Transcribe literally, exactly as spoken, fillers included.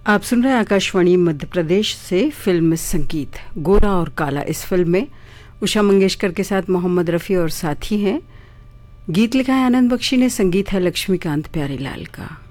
आप सुन रहे हैं आकाशवाणी मध्य प्रदेश से फिल्म संगीत गोरा और काला। इस फिल्म में उषा मंगेशकर के साथ मोहम्मद रफ़ी और साथी हैं। गीत लिखा है आनंद बख्शी ने, संगीत है लक्ष्मीकांत प्यारेलाल का।